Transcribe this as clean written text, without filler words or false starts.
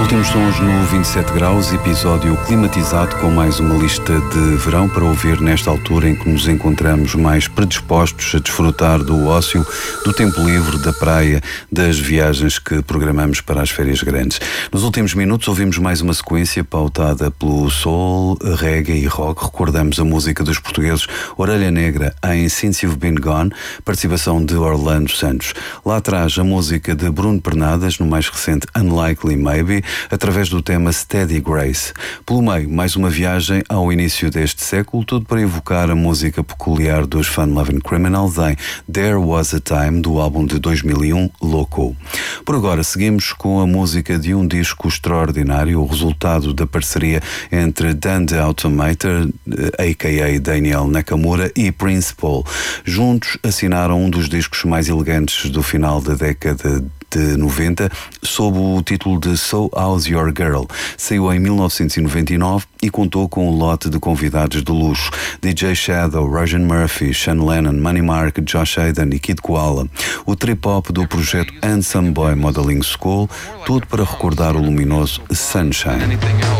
Últimos sons no 27 graus, episódio climatizado com mais uma lista de verão para ouvir nesta altura em que nos encontramos mais predispostos a desfrutar do ócio, do tempo livre, da praia, das viagens que programamos para as férias grandes. Nos últimos minutos ouvimos mais uma sequência pautada pelo soul, reggae e rock. Recordamos a música dos portugueses Orelha Negra em Since You've Been Gone, participação de Orlando Santos. Lá atrás a música de Bruno Pernadas no mais recente Unlikely Maybe, através do tema Steady Grace. Pelo meio, mais uma viagem ao início deste século, tudo para evocar a música peculiar dos Fun Loving Criminals em There Was a Time, do álbum de 2001, Loco. Por agora, seguimos com a música de um disco extraordinário, o resultado da parceria entre Dan the Automator, a.k.a. Daniel Nakamura, e Prince Paul. Juntos assinaram um dos discos mais elegantes do final da década de 90, sob o título de So How's Your Girl. Saiu em 1999 e contou com um lote de convidados de luxo: DJ Shadow, Roger Murphy, Sean Lennon, Money Mark, Josh Aiden e Kid Koala. O trip-hop do projeto Handsome Boy Modeling School, tudo para recordar o luminoso Sunshine.